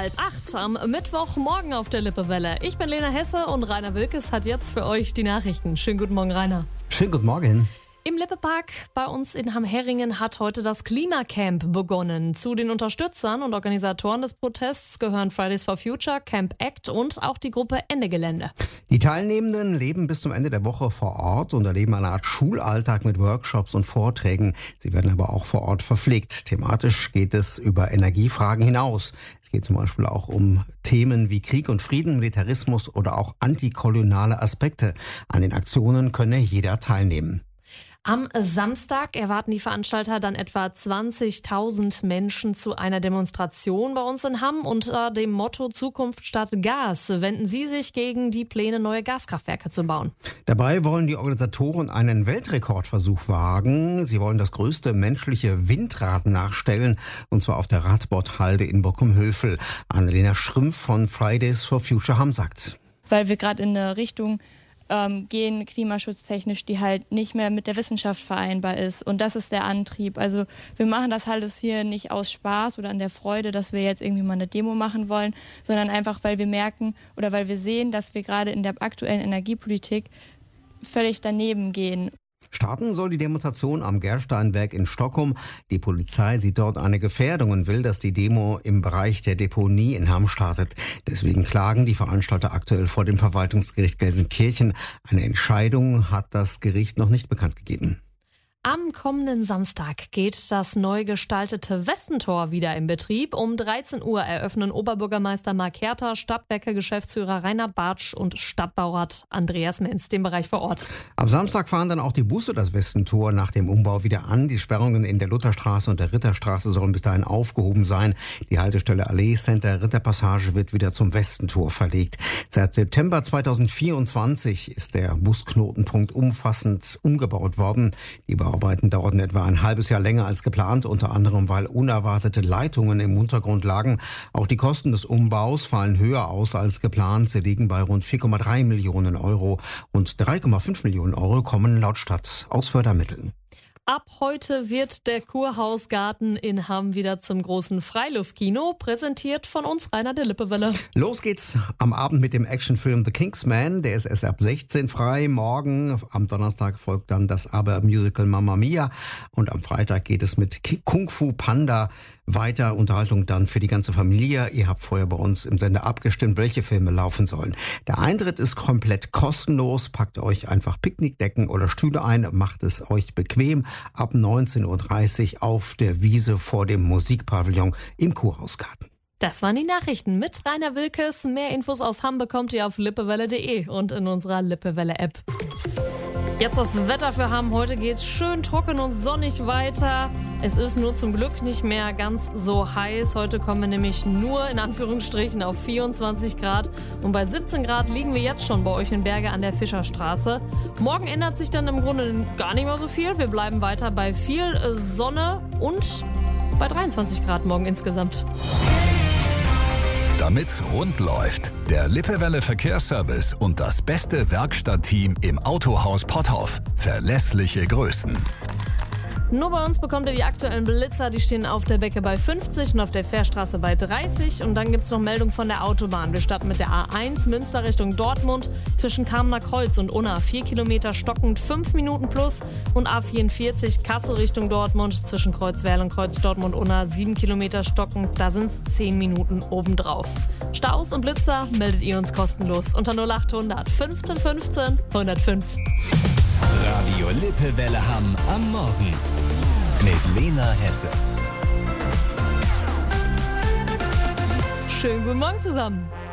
7:30 am Mittwochmorgen auf der Lippewelle. Ich bin Lena Hesse und Rainer Wilkes hat jetzt für euch die Nachrichten. Schönen guten Morgen, Rainer. Schönen guten Morgen. Im Lippepark bei uns in Hamheringen hat heute das Klimacamp begonnen. Zu den Unterstützern und Organisatoren des Protests gehören Fridays for Future, Camp Act und auch die Gruppe Ende Gelände. Die Teilnehmenden leben bis zum Ende der Woche vor Ort und erleben eine Art Schulalltag mit Workshops und Vorträgen. Sie werden aber auch vor Ort verpflegt. Thematisch geht es über Energiefragen hinaus. Es geht zum Beispiel auch um Themen wie Krieg und Frieden, Militarismus oder auch antikoloniale Aspekte. An den Aktionen könne jeder teilnehmen. Am Samstag erwarten die Veranstalter dann etwa 20.000 Menschen zu einer Demonstration bei uns in Hamm unter dem Motto Zukunft statt Gas wenden sie sich gegen die Pläne, neue Gaskraftwerke zu bauen. Dabei wollen die Organisatoren einen Weltrekordversuch wagen. Sie wollen das größte menschliche Windrad nachstellen, und zwar auf der Radbordhalde in Bockum-Hövel. Annalena Schrümpf von Fridays for Future Hamm sagt: Weil wir gerade in eine Richtung gehen, klimaschutztechnisch, die halt nicht mehr mit der Wissenschaft vereinbar ist. Und das ist der Antrieb. Also wir machen das halt hier nicht aus Spaß oder an der Freude, dass wir jetzt irgendwie mal eine Demo machen wollen, sondern einfach, weil wir merken oder weil wir sehen, dass wir gerade in der aktuellen Energiepolitik völlig daneben gehen. Starten soll die Demonstration am Gersteinwerk in Stockholm. Die Polizei sieht dort eine Gefährdung und will, dass die Demo im Bereich der Deponie in Hamm startet. Deswegen klagen die Veranstalter aktuell vor dem Verwaltungsgericht Gelsenkirchen. Eine Entscheidung hat das Gericht noch nicht bekannt gegeben. Am kommenden Samstag geht das neu gestaltete Westentor wieder in Betrieb. Um 13 Uhr eröffnen Oberbürgermeister Marc Herter, Stadtwerke-Geschäftsführer Reinhard Bartsch und Stadtbaurat Andreas Menz den Bereich vor Ort. Am Samstag fahren dann auch die Busse das Westentor nach dem Umbau wieder an. Die Sperrungen in der Lutherstraße und der Ritterstraße sollen bis dahin aufgehoben sein. Die Haltestelle Allee Center Ritterpassage wird wieder zum Westentor verlegt. Seit September 2024 ist der Busknotenpunkt umfassend umgebaut worden. Die Arbeiten dauerten etwa ein halbes Jahr länger als geplant, unter anderem weil unerwartete Leitungen im Untergrund lagen. Auch die Kosten des Umbaus fallen höher aus als geplant. Sie liegen bei rund 4,3 Millionen Euro und 3,5 Millionen Euro kommen laut Stadt aus Fördermitteln. Ab heute wird der Kurhausgarten in Hamm wieder zum großen Freiluftkino, präsentiert von uns Rainer der Lippewelle. Los geht's am Abend mit dem Actionfilm The Kingsman. Der ist erst ab 16 frei. Morgen, am Donnerstag, folgt dann das Aber-Musical Mamma Mia. Und am Freitag geht es mit Kung Fu Panda weiter. Unterhaltung dann für die ganze Familie. Ihr habt vorher bei uns im Sender abgestimmt, welche Filme laufen sollen. Der Eintritt ist komplett kostenlos. Packt euch einfach Picknickdecken oder Stühle ein, macht es euch bequem. Ab 19:30 Uhr auf der Wiese vor dem Musikpavillon im Kurhausgarten. Das waren die Nachrichten mit Rainer Wilkes. Mehr Infos aus Hamm bekommt ihr auf lippewelle.de und in unserer Lippewelle-App. Jetzt das Wetter für Hamm. Heute geht's schön trocken und sonnig weiter. Es ist nur zum Glück nicht mehr ganz so heiß. Heute kommen wir nämlich nur in Anführungsstrichen auf 24 Grad. Und bei 17 Grad liegen wir jetzt schon bei euch in Berge an der Fischerstraße. Morgen ändert sich dann im Grunde gar nicht mehr so viel. Wir bleiben weiter bei viel Sonne und bei 23 Grad morgen insgesamt. Damit's rund läuft, der Lippewelle Verkehrsservice und das beste Werkstattteam im Autohaus Potthoff. Verlässliche Größen. Nur bei uns bekommt ihr die aktuellen Blitzer, die stehen auf der Becke bei 50 und auf der Fährstraße bei 30. Und dann gibt's noch Meldung von der Autobahn. Wir starten mit der A1 Münster Richtung Dortmund zwischen Kamener Kreuz und Unna. 4 Kilometer stockend, 5 Minuten plus. Und A44 Kassel Richtung Dortmund zwischen Kreuzwerl und Kreuz Dortmund Unna. 7 Kilometer stockend, da sind's 10 Minuten obendrauf. Staus und Blitzer meldet ihr uns kostenlos unter 0800 15 15 105. Radio Lippewelle Hamm am Morgen mit Lena Hesse. Schönen guten Morgen zusammen.